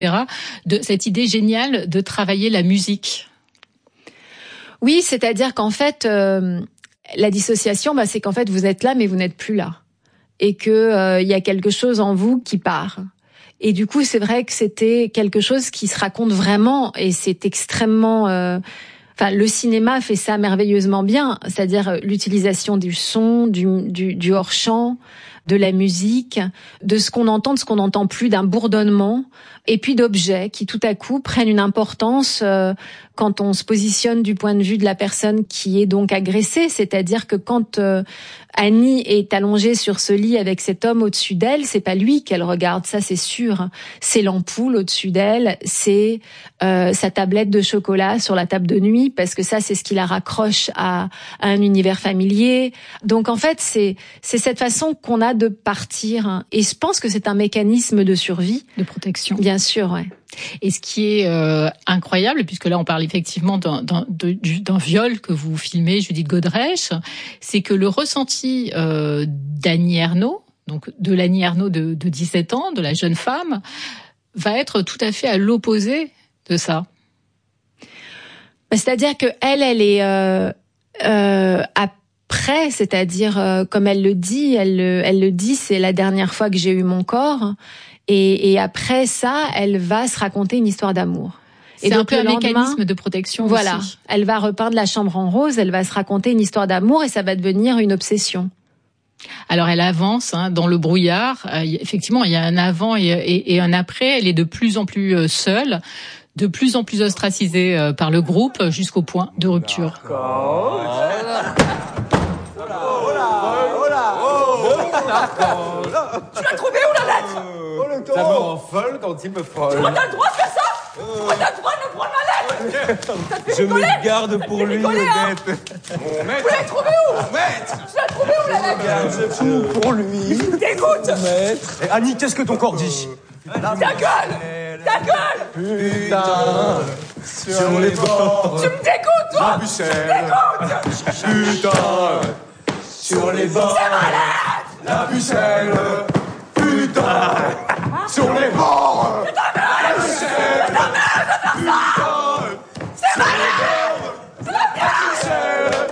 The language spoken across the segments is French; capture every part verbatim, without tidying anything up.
de cette idée géniale de travailler la musique. Oui, c'est-à-dire qu'en fait, euh, la dissociation, bah, c'est qu'en fait, vous êtes là, mais vous n'êtes plus là. Et que euh, y a quelque chose en vous qui part. Et du coup, c'est vrai que c'était quelque chose qui se raconte vraiment, et c'est extrêmement... Euh, Enfin, le cinéma fait ça merveilleusement bien, c'est-à-dire l'utilisation du son, du, du, du hors-champ, de la musique, de ce qu'on entend, de ce qu'on n'entend plus, d'un bourdonnement, et puis d'objets qui tout à coup prennent une importance euh, quand on se positionne du point de vue de la personne qui est donc agressée. C'est-à-dire que quand euh, Annie est allongée sur ce lit avec cet homme au-dessus d'elle, c'est pas lui qu'elle regarde, ça c'est sûr. C'est l'ampoule au-dessus d'elle, c'est euh, sa tablette de chocolat sur la table de nuit, parce que ça c'est ce qui la raccroche à, à un univers familier. Donc en fait c'est c'est cette façon qu'on a de partir, et je pense que c'est un mécanisme de survie, de protection. Bien sûr, ouais. Et ce qui est euh, incroyable, puisque là on parle effectivement d'un, d'un, d'un viol que vous filmez, Judith Godrèche, c'est que le ressenti euh, d'Annie Ernaux, donc de l'Annie Ernaux de, de dix-sept ans, de la jeune femme, va être tout à fait à l'opposé de ça. C'est-à-dire que elle, elle est euh, euh, après, c'est-à-dire euh, comme elle le dit, elle, elle le dit, c'est la dernière fois que j'ai eu mon corps. Et, et après ça, elle va se raconter une histoire d'amour. C'est et un donc, peu un lendemain, mécanisme de protection voilà, aussi. Elle va repeindre la chambre en rose, elle va se raconter une histoire d'amour, et ça va devenir une obsession. Alors elle avance hein, dans le brouillard. Euh, effectivement, il y a un avant et, et, et un après. Elle est de plus en plus seule, de plus en plus ostracisée euh, par le groupe, jusqu'au point de rupture. D'accord. Tu l'as trouvé où la lettre? Ça me rend folle quand il me frôle. Tu crois que t'as le droit de faire ça? Pourquoi t'as le droit de me prendre ma lettre? Je me garde pour lui, Odette. Hein. Mon maître. Vous l'avez trouvé où? Mon maître. Tu l'as trouvé où la lettre? Garde tout pour lui. Il me dégoûte. Mon maître. Et Annie, qu'est-ce que ton corps dit? Ta gueule. Ta gueule. Putain. Sur les bords. Tu me dégoûtes, toi. Tu me dégoûtes. Putain. Sur les bords. C'est malade. La pucelle. Putain. Sur les bords. Putain, merde. La pucelle. Putain, merde de faire ça. C'est malade. C'est la pucelle.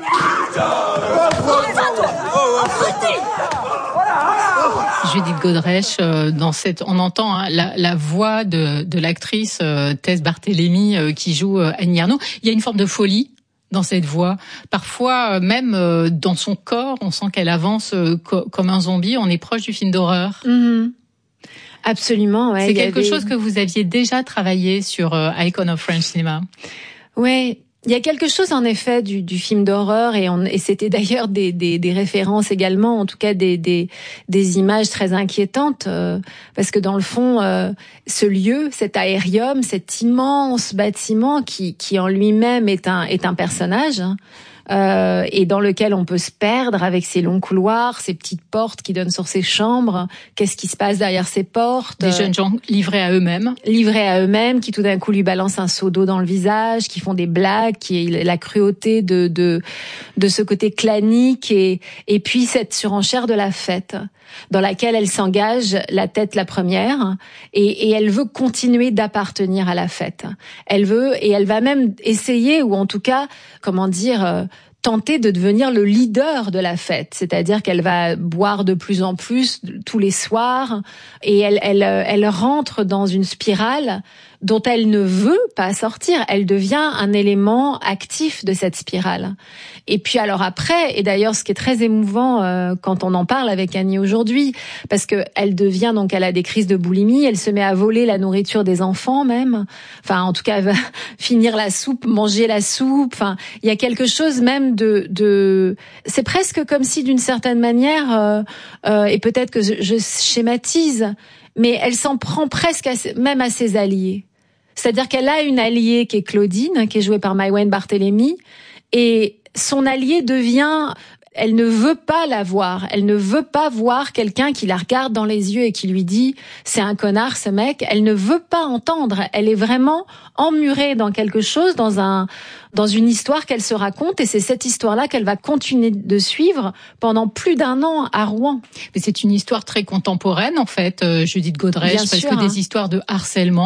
Judith Godrèche, dans cette, on entend hein, la, la voix de, de l'actrice euh, Tess Barthélémy euh, qui joue euh, Annie Ernaux. Il y a une forme de folie dans cette voix. Parfois, même euh, dans son corps, on sent qu'elle avance euh, co- comme un zombie. On est proche du film d'horreur. Mmh. Absolument, ouais. C'est quelque avait... chose que vous aviez déjà travaillé sur euh, Icon of French Cinema. Ouais. Il y a quelque chose en effet du, du film d'horreur, et, on, et c'était d'ailleurs des, des, des références également, en tout cas des, des, des images très inquiétantes, euh, parce que dans le fond, euh, ce lieu, cet aérium, cet immense bâtiment qui, qui en lui-même est un, est un personnage, hein, euh, et dans lequel on peut se perdre avec ses longs couloirs, ces petites portes qui donnent sur ses chambres. Qu'est-ce qui se passe derrière ces portes? Des jeunes gens livrés à eux-mêmes. Livrés à eux-mêmes, qui tout d'un coup lui balancent un seau d'eau dans le visage, qui font des blagues, qui est la cruauté de de de ce côté clanique, et et puis cette surenchère de la fête dans laquelle elle s'engage la tête la première, et, et elle veut continuer d'appartenir à la fête. Elle veut, et elle va même essayer, ou en tout cas, comment dire, euh, tenter de devenir le leader de la fête. C'est-à-dire qu'elle va boire de plus en plus tous les soirs, et elle, elle, elle rentre dans une spirale dont elle ne veut pas sortir. Elle devient un élément actif de cette spirale. Et puis alors après, et d'ailleurs ce qui est très émouvant euh, quand on en parle avec Annie aujourd'hui, parce que elle devient, donc elle a des crises de boulimie, elle se met à voler la nourriture des enfants même, enfin en tout cas elle va finir la soupe, manger la soupe, enfin il y a quelque chose même de, de... c'est presque comme si d'une certaine manière, euh, euh, et peut-être que je, je schématise, mais elle s'en prend presque à, même à ses alliés. C'est-à-dire qu'elle a une alliée qui est Claudine, qui est jouée par Maïwenn Barthélémy, et son alliée devient... Elle ne veut pas la voir. Elle ne veut pas voir quelqu'un qui la regarde dans les yeux et qui lui dit « c'est un connard ce mec ». Elle ne veut pas entendre. Elle est vraiment emmurée dans quelque chose, dans un, dans une histoire qu'elle se raconte, et c'est cette histoire-là qu'elle va continuer de suivre pendant plus d'un an à Rouen. Mais c'est une histoire très contemporaine en fait, Judith Godrèche, parce sûr, que hein. des histoires de harcèlement